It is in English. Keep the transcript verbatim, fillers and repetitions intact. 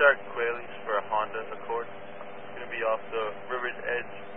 Ozark Quailies for a Honda Accord. It's going to be off the River's Edge